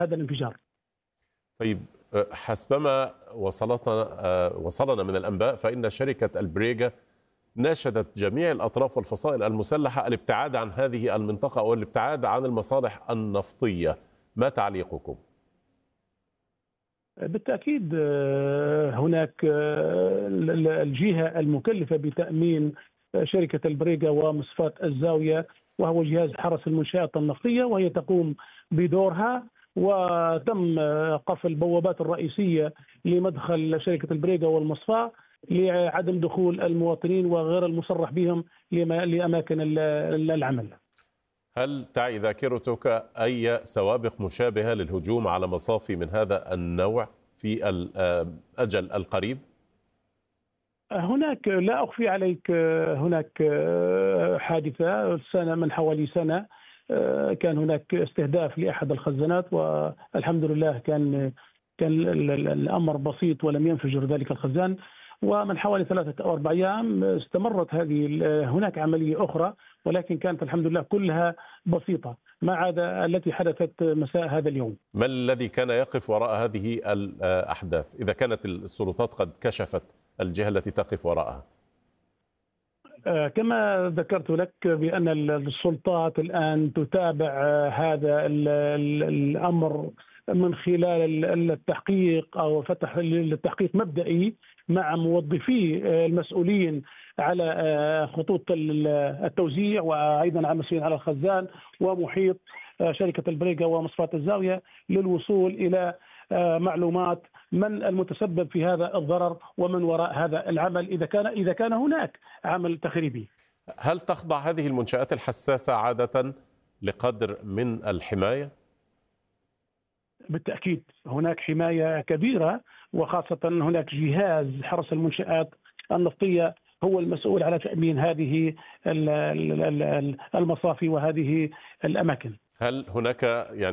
هذا الانفجار. طيب، حسبما وصلنا من الأنباء فإن شركة البريغا ناشدت جميع الأطراف والفصائل المسلحة الابتعاد عن هذه المنطقة أو الابتعاد عن المصالح النفطية. ما تعليقكم؟ بالتأكيد هناك الجهة المكلفة بتأمين شركة البريغا ومصفاة الزاوية، وهو جهاز حرس المنشآت النفطية، وهي تقوم بدورها. وتم قفل البوابات الرئيسية لمدخل شركة البريغا والمصفاة لعدم دخول المواطنين وغير المصرح بهم لأماكن العمل. هل تعي ذاكرتك أي سوابق مشابهة للهجوم على مصافي من هذا النوع في الأجل القريب؟ هناك، لا أخفي عليك، هناك حادثة من حوالي سنة، كان هناك استهداف لأحد الخزانات، والحمد لله كان الأمر بسيط ولم ينفجر ذلك الخزان. ومن حوالي 3 أو 4 أيام استمرت هناك عملية أخرى، ولكن كانت الحمد لله كلها بسيطة ما عدا التي حدثت مساء هذا اليوم. ما الذي كان يقف وراء هذه الأحداث إذا كانت السلطات قد كشفت الجهة التي تقف وراءها؟ كما ذكرت لك بأن السلطات الآن تتابع هذا الأمر من خلال التحقيق أو فتح التحقيق مبدئي مع موظفي المسؤولين على خطوط التوزيع، وأيضا على المسؤولين على الخزان ومحيط شركة البريغا ومصفاة الزاوية، للوصول إلى معلومات من المتسبب في هذا الضرر ومن وراء هذا العمل إذا كان هناك عمل تخريبي. هل تخضع هذه المنشآت الحساسة عادة لقدر من الحماية؟ بالتأكيد هناك حماية كبيرة، وخاصة هناك جهاز حرس المنشآت النفطية هو المسؤول على تأمين هذه المصافي وهذه الأماكن. هل هناك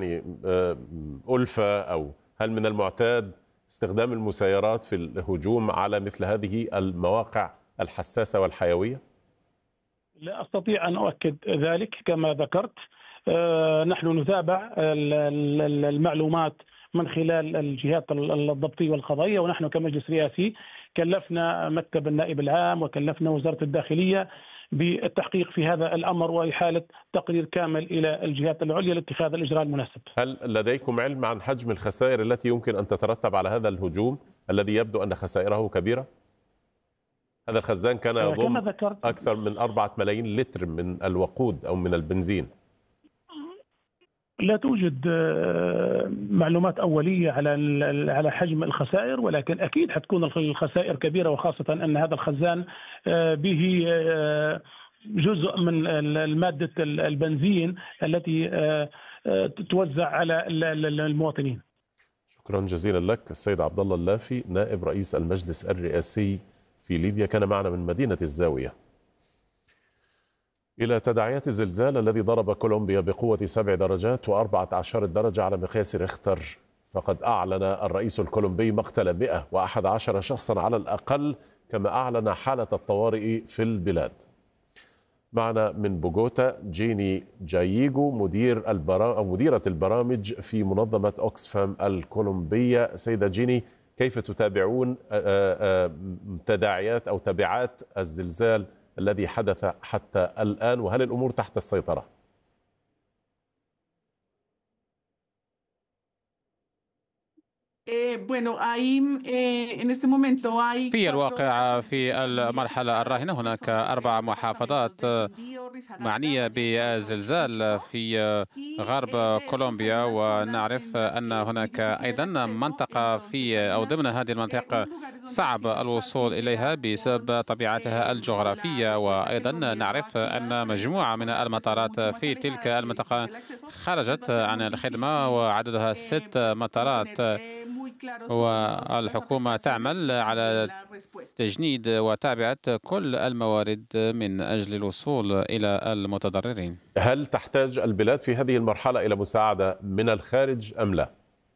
ألفة أو هل من المعتاد استخدام المسيرات في الهجوم على مثل هذه المواقع الحساسة والحيوية؟ لا أستطيع أن أؤكد ذلك. كما ذكرت نحن نتابع المعلومات من خلال الجهات الضبطية والقضائية، ونحن كمجلس رئاسي كلفنا مكتب النائب العام وكلفنا وزارة الداخلية بالتحقيق في هذا الأمر وإحالة تقرير كامل إلى الجهات العليا لاتخاذ الإجراء المناسب. هل لديكم علم عن حجم الخسائر التي يمكن أن تترتب على هذا الهجوم الذي يبدو أن خسائره كبيرة؟ هذا الخزان كان يضم أكثر من 4 ملايين لتر من الوقود أو من البنزين. لا توجد معلومات أولية على حجم الخسائر، ولكن أكيد حتكون الخسائر كبيرة، وخاصة أن هذا الخزان به جزء من المادة البنزين التي توزع على المواطنين. شكرا جزيلا لك السيد عبد الله اللافي، نائب رئيس المجلس الرئاسي في ليبيا، كان معنا من مدينة الزاوية. إلى تداعيات الزلزال الذي ضرب كولومبيا بقوة 7 درجات و14 درجة على مقياس ريختر، فقد أعلن الرئيس الكولومبي مقتل 111 شخصا على الأقل، كما أعلن حالة الطوارئ في البلاد. معنا من بوغوتا جيني جاييغو، مديرة البرامج في منظمة أوكسفام الكولومبية. سيدة جيني، كيف تتابعون تداعيات أو تبعات الزلزال الذي حدث حتى الآن، وهل الأمور تحت السيطرة؟ في الواقع في المرحلة الراهنة هناك 4 محافظات معنية بالزلزال في غرب كولومبيا، ونعرف أن هناك أيضا منطقة في أو ضمن هذه المنطقة صعب الوصول إليها بسبب طبيعتها الجغرافية، وأيضا نعرف أن مجموعة من المطارات في تلك المنطقة خرجت عن الخدمة وعددها 6 مطارات، والحكومة تعمل على تجنيد وتعبئة كل الموارد من أجل الوصول إلى المتضررين. هل تحتاج البلاد في هذه المرحلة إلى مساعدة من الخارج أم لا؟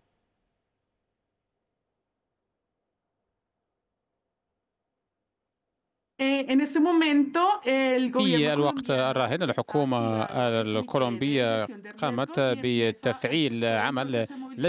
في الوقت الراهن الحكومة الكولومبية قامت بتفعيل عمل